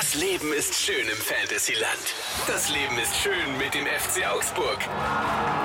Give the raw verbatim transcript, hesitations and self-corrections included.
Das Leben ist schön im Fantasyland. Das Leben ist schön mit dem F C Augsburg.